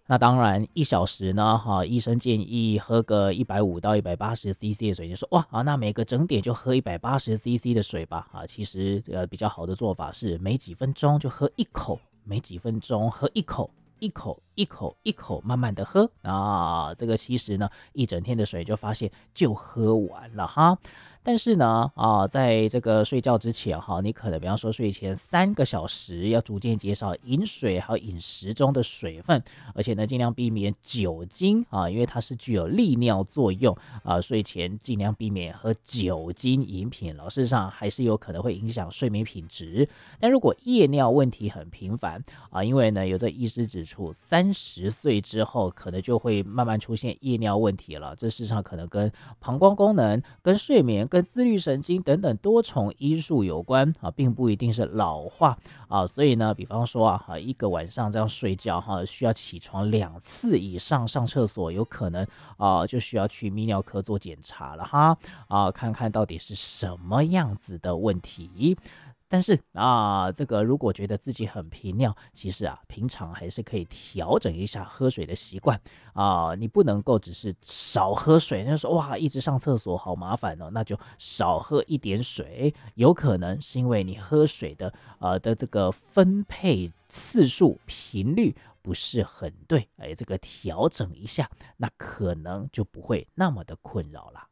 那当然1小时呢，医生建议喝个150到180cc 的水，就说哇那每个整点就喝180cc 的水吧其实比较好的做法是每几分钟就喝一口，每几分钟喝一口，一口一口一口慢慢的喝这个其实呢一整天的水就发现就喝完了哈。但是呢，在这个睡觉之前你可能比方说睡前3个小时要逐渐减少饮水还有饮食中的水分，而且呢尽量避免酒精因为它是具有利尿作用睡前尽量避免喝酒精饮品，事实上还是有可能会影响睡眠品质。但如果夜尿问题很频繁因为呢有这医师指出30岁之后可能就会慢慢出现夜尿问题了，这事实上可能跟膀胱功能、跟睡眠、跟自律神经等等多重因素有关并不一定是老化所以呢比方说一个晚上这样睡觉需要起床2次以上上厕所，有可能就需要去泌尿科做检查了哈看看到底是什么样子的问题。但是这个如果觉得自己很频尿，其实平常还是可以调整一下喝水的习惯你不能够只是少喝水，那说哇一直上厕所好麻烦那就少喝一点水，有可能是因为你喝水的这个分配次数频率不是很对，这个调整一下，那可能就不会那么的困扰啦。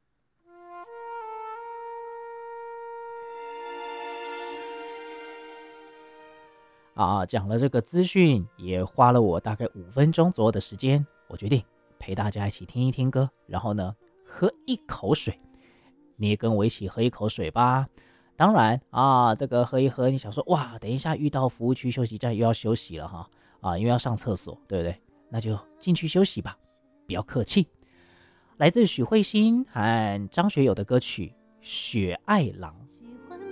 讲了这个资讯，也花了我大概5分钟左右的时间，我决定陪大家一起听一听歌，然后呢，喝一口水。你也跟我一起喝一口水吧。当然这个喝一喝，你想说哇，等一下遇到服务区休息站又要休息了因为要上厕所，对不对？那就进去休息吧，不要客气。来自许慧欣和张学友的歌曲《雪爱郎》。